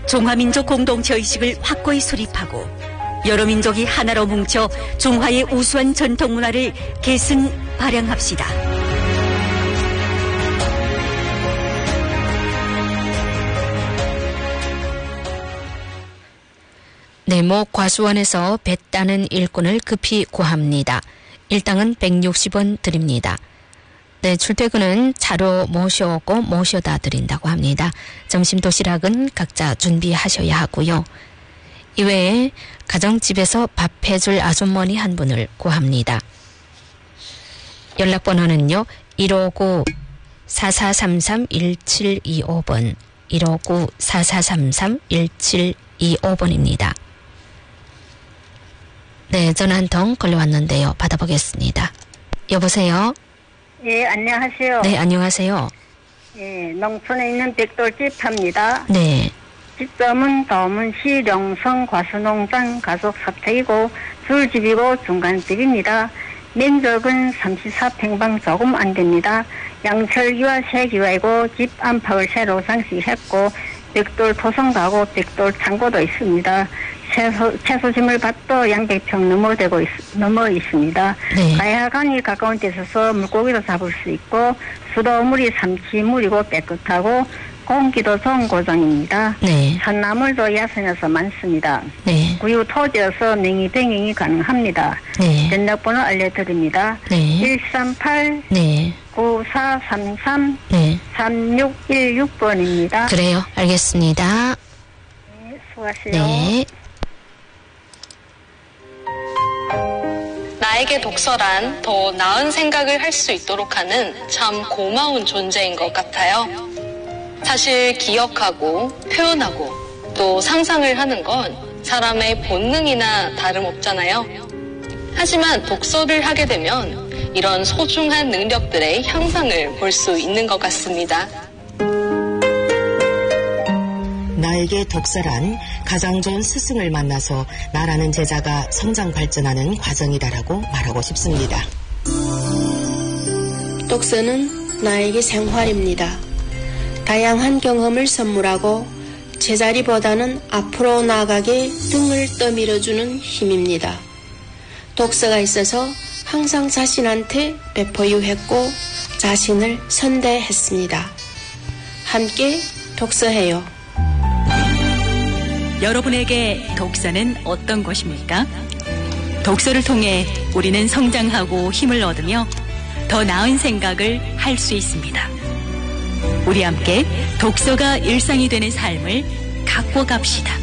중화민족 공동체 의식을 확고히 수립하고 여러 민족이 하나로 뭉쳐 중화의 우수한 전통 문화를 계승 발扬합시다. 내목 과수원에서 배 따는 일꾼을 급히 구합니다. 일당은 160원 드립니다. 네, 출퇴근은 차로 모셔오고 모셔다 드린다고 합니다. 점심 도시락은 각자 준비하셔야 하고요. 이외에 가정집에서 밥 해줄 아주머니 한 분을 구합니다. 연락번호는요. 159-4433-1725번 159-4433-1725번입니다. 네, 전화 한 통 걸려왔는데요. 받아보겠습니다. 여보세요? 예, 안녕하세요. 네, 안녕하세요. 예, 농촌에 있는 백돌집 합니다. 네. 집점은 도문시 령성 과수농장 가족 사택이고 줄집이고 중간집입니다. 면적은 34평방 조금 안 됩니다. 양철기와 세기와이고 집 안팎을 새로 장식했고 백돌 토성가고 백돌 창고도 있습니다. 채소짐을 밭도 양백평 넘어 있습니다. 네. 가야강이 가까운 데 있어서 물고기도 잡을 수 있고 수도물이 삼치물이고 깨끗하고 공기도 좋은 고장입니다. 네. 산나물도 야산에서 많습니다. 네. 구유 토지여서 냉이 가능합니다. 네. 전화번호 알려드립니다. 네. 138 네. 9433 네. 3616번입니다. 그래요. 알겠습니다. 네, 수고하세요. 네. 나에게 독서란 더 나은 생각을 할 수 있도록 하는 참 고마운 존재인 것 같아요. 사실 기억하고 표현하고 또 상상을 하는 건 사람의 본능이나 다름없잖아요. 하지만 독서를 하게 되면 이런 소중한 능력들의 향상을 볼 수 있는 것 같습니다. 나에게 독서란 가장 좋은 스승을 만나서 나라는 제자가 성장 발전하는 과정이다라고 말하고 싶습니다. 독서는 나에게 생활입니다. 다양한 경험을 선물하고 제자리보다는 앞으로 나아가게 등을 떠밀어주는 힘입니다. 독서가 있어서 항상 자신한테 베포유했고 자신을 선대했습니다. 함께 독서해요. 여러분에게 독서는 어떤 것입니까? 독서를 통해 우리는 성장하고 힘을 얻으며 더 나은 생각을 할 수 있습니다. 우리 함께 독서가 일상이 되는 삶을 갖고 갑시다.